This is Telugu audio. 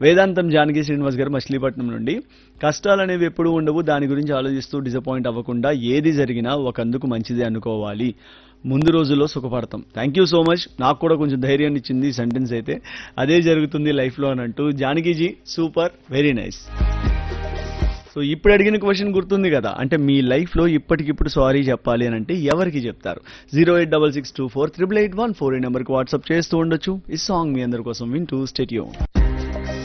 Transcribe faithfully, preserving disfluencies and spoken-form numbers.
వేదాంతం జానకి శ్రీనివాస్ గారు మచిలీపట్నం నుండి. కష్టాలు అనేవి ఎప్పుడూ ఉండవు, దాని గురించి ఆలోచిస్తూ డిసప్పాయింట్ అవ్వకుండా ఏది జరిగినా ఒకందుకు మంచిదే అనుకోవాలి, ముందు రోజుల్లో సుఖపడతాం. Thank you so much. నాకు కూడా కొంచెం ధైర్యాన్ని ఇచ్చింది ఈ సెంటెన్స్ అయితే. అదే జరుగుతుంది లైఫ్లో అని అంటూ Janakiji super, very nice. So ఇప్పుడు అడిగిన క్వశ్చన్ గుర్తుంది కదా, అంటే మీ లైఫ్లో ఇప్పటికిప్పుడు సారీ చెప్పాలి అని అంటే ఎవరికి చెప్తారు? Zero eight double six two four triple eight one four ఈ నెంబర్కి వాట్సాప్ చేస్తూ ఉండొచ్చు. ఈ సాంగ్ మీ అందరి కోసం వింటూ స్టేట్ యూన్.